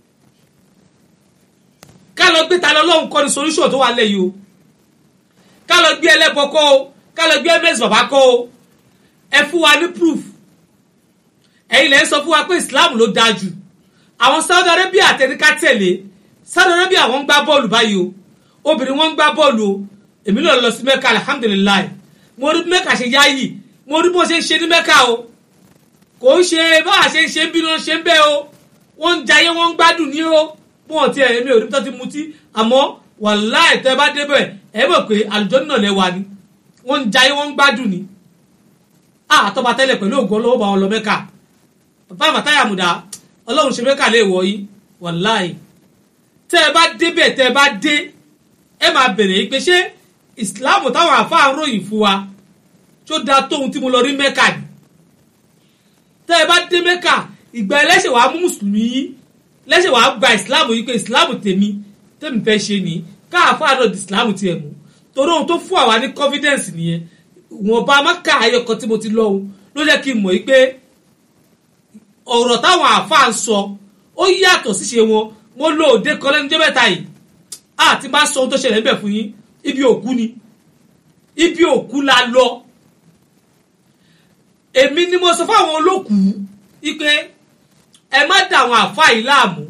ká lọ gbé ta lọ lọ́hùn kọ́ ni solution tó wà lẹ́yìn o ká lọ gbé ẹlẹ́bọ kọ́ o ká lọ gbé ms bàbá kọ́ o ẹ fún wa ní proof ẹ̀yin lẹ́ ń sọ fún wa pé Islam ló dáa jù àwọn Saudi Arabia àtẹnika tẹ̀lé Saudi Arabia wọ́n ń gbá bọ́ọ̀lù báyìí o obìnrin wọ́n ń gbá bọ́ọ̀lù o èmi náà lọ sí Mẹ́kà alhamdulilayi mo rí Mẹ́kà ṣe yáyì mo rí bó ṣe ń ṣe ní Mẹ́kà o kò ń ṣe báwa ṣe ń ṣe ń bínú ṣe ń bẹ́ o wọ́n ń jayé wọ́n ń gbádùn ní o wọn ti ẹ̀ èmi ò rí tó ti mutí àmọ́ wàláì tẹ́ bá débẹ̀ ẹ mọ̀ pé àlùjànnà náà lẹ́wà ni wọ́n ń jayé wọ́n ń gbádùn ni àtọ́ba tẹ́lẹ̀ pẹ̀lú ògùn ọlọ́wọ́ bá wọn lọ Mẹ́kà bàbá àmàtáyà mùdá ọlọ́run ṣe Mẹ́kà lè wọ̀ yìí wàláì tẹ́ ẹ bá débẹ̀ tẹ́ ẹ bá dé ẹ máa bèrè pé ṣé ìsìláàmù táwọn àfáà ń ròyìn fún wa tó da tóun tí mo lọ rí Mẹ́kà ni tẹ́ ẹ bá dé Mẹ́kà ìgbà ẹlẹ́ṣẹ̀ wàá mú mùsùlùmí lẹ́ṣẹ̀ wàá gba ìsìláàmù yìí pé ìsìláàmù tèmi tèmi fẹ́ ṣe ní káàfáà náà di ìsìláàmù tiẹ̀ mú torí ohun tó fún àwa ní confidence nìyẹn wọn bá Mẹ́kà ayọ̀kan tí mo ti lọ ohun ló jẹ́ kí n mọ̀ yìí pé ọ̀rọ̀ táwọn àfáà ń sọ ó yàtọ̀ síṣe wọn mo lo òde kan lẹ́nu jẹ́ mẹ́ta yìí àti bá sọ ohun tó ṣẹlẹ̀ níbẹ̀ fún yín ibi òkú ni ibi òkú la lọ èmi ni mo sọ fáwọn olókùú wípé ẹ má dà àwọn àfáà yìí láàmú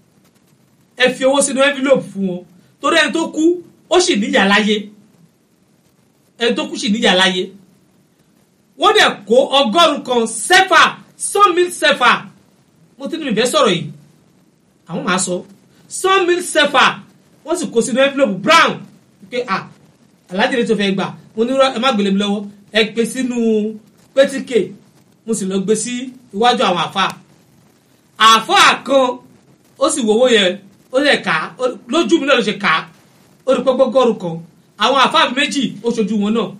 ẹ fi owó sínú envelope fún wọn torí ẹni tó kú ó sì níyà láyé ẹni tó kú sì níyà láyé wọ́n dẹ̀ kó ọgọ́rùn kan sẹ́fà cent mille sẹ́fà mo ti ní ìfẹ́ sọ̀rọ̀ yìí àwọn máa sọ cent mille sẹ́fà wọ́n sì kó sínú envelope brown pé ah alájẹrẹ tó fẹ́ gbà mo ní ẹ má gbélé mi lọ́wọ́ ẹ gbé sínú pétíkè mo sì lọ gbé sí iwájú àwọn àfáà àfáà kan ó sì wọ́wọ́ yẹn ó lè kà á lójú mi náà ló ṣe kà á ó rí pọ́pọ́gọ́rù kan àwọn àfáà méjì ó ṣojú wọn náà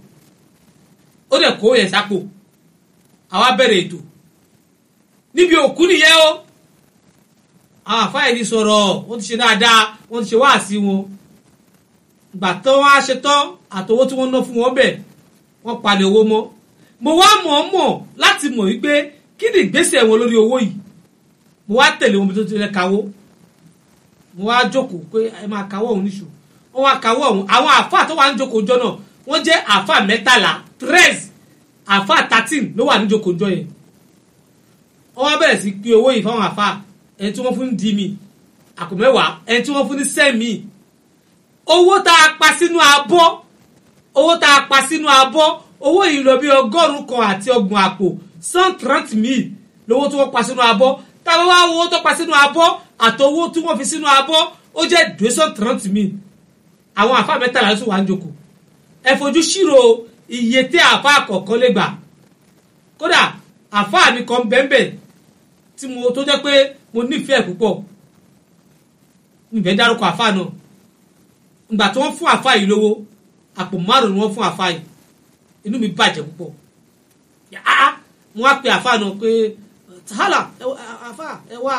ó dẹ̀ kó yẹn sápò àwa bẹ̀rẹ̀ ètò níbi òkú nìyẹn o àwọn àfáà yìí ti sọ̀rọ̀ wọ́n ti ṣe dáadáa wọ́n ti ṣe wáàsí wọn gbà tó wọ́n á ṣe tán àtọwọ́ tí wọ́n ná fún wọn bẹ̀ wọ́n palẹ̀ owó mọ́ mo wá mọ̀ ọ́ mọ̀ láti mọ̀ wípé kí ni ìgbésẹ̀ wọn lórí owó yìí mo wá tẹ̀lé wọn bí tó ti lẹ́ kawó mo wá jókòó pé ẹ máa kawó òun níṣù wọ́n wá kawó òun àwọn àfáà tó wà ní jókòó jọ náà wọ́n jẹ́ àfáà mẹ́tàlá treize àfáà thirteen ló wà ní jókòó jọ yẹn wọ́n wá bẹ̀rẹ̀ sí pín owó yìí fáwọn àfáà ẹni tí wọ́n fún ní dí mi àpò mẹ́wàá ẹni tí wọ́n fún ní sẹ́mi owó tá a pa sínú abọ́ owó tá a pa sínú abọ́ owó yìí lọ bí ọgọ́rùn-ún kan àti ọgbọ̀n àpò cent trente mille lówó tí wọ́n pa sínú abọ́ táwọn wá owó tó pa sínú abọ́ àtowó tí wọ́n fi sínú abọ́ ó jẹ́ deux cent trente mille àwọn àfáà mẹ́tàlá ló sì wà ń jókòó ẹ fojú ṣírò iye tí àfáà kọ̀ọ̀kan lè gbà kódà àfáà mi kan bẹ́ẹ̀ tí mo tó jẹ́ pé mo nífẹ̀ẹ́ púpọ̀ níbẹ̀ dárúkọ àfáà náà ìgbà tí wọ́n fún àfáà yìí lówó àpò márùn-ún ni wọ́n fún àfáà yìí inú mi bàjẹ́ púpọ̀ yàá wọ́n á pe àfáà náà pé tààlà àfáà ẹ wá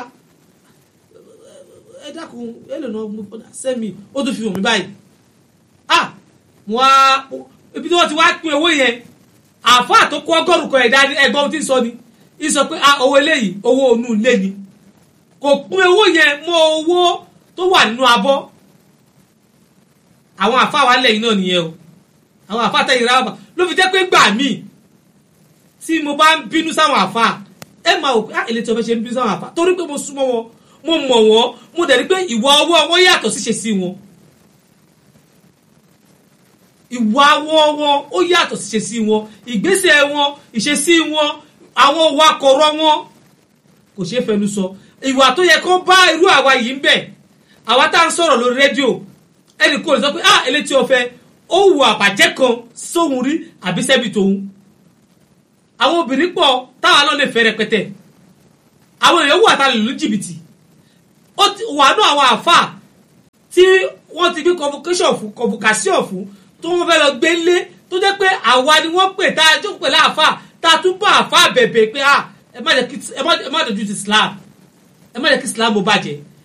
ẹ dákun ẹ lè náà sẹ́mi ó tún fi hàn mí báyìí ah wọ́n á ibi tí wọ́n ti wá pín owó yẹn àfáà tó kó ọgọ́rùn-ún kan ẹ̀dá ẹgbọ́n tí ń sọ ni ń sọ pé ah owó eléyìí owó onú ilé ni kò pín owó yẹn mọ́ owó tó wà nínú abọ́ àwọn àfáà wa lẹ́yìn náà nìyẹn o àwọn àfáà tẹ̀yìn rábà ló fi jẹ́ pé gbà mí tí mo bá ń bínú sáwọn àfáà ẹ máa wò pé ah èlé tí wọ́n fẹ́ ṣe ń bínú sáwọn àfáà torí pé mo súnmọ́ wọn mo mọ̀ wọ́n mo dẹ̀ rí pé ìwà ọwọ́ wọn yàtọ̀ síṣe sí wọn ìwà ọwọ́ wọn ó yàtọ̀ síṣe sí wọn ìgbésẹ̀ wọn ìṣesí wọn àwọn òwà kọ̀rọ̀ wọn kò ṣeé fẹnu sọ ìwà tó yẹ kó bá irú àwa yìí ń bẹ àwa tá à ń sọ̀rọ̀ lórí rédíò ẹnì kò lè sọ pé ah elétí ọ̀fẹ́ ó wù àbàjẹ́ kan sóhun rí àbí sẹ́bi tòun àwọn obìnrin pọ̀ táwa náà lè fẹ́ rẹpẹtẹ àwọn èèyàn wà tá a lè lu jìbìtì ó wà náà àwọn àfà tí wọ́n ti gbé convocation fún convocation fún tó wọ́n fẹ́ lọ gbé lé tó jẹ́ pé àwa ni wọ́n pè tá a jókòó pẹ̀lú àfà tá a tún bá àfà bẹ̀bẹ̀ pé ah ẹ má jẹ́ kí ẹ má dojú ti Islam ẹ má jẹ́ kí Islam ó bàjẹ́